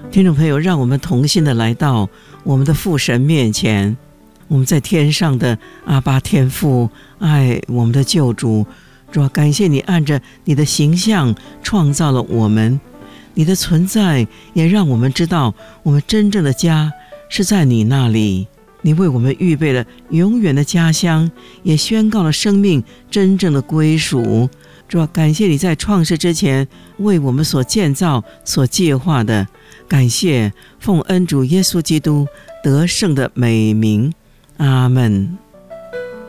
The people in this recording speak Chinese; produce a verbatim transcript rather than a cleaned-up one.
听众朋友，让我们同心的来到我们的父神面前，我们在天上的阿爸天父，爱我们的救主。主啊，感谢你按着你的形象创造了我们，你的存在也让我们知道我们真正的家是在你那里。你为我们预备了永远的家乡，也宣告了生命真正的归属。主啊，感谢你在创世之前为我们所建造所计划的，感谢奉恩主耶稣基督得胜的美名，阿们。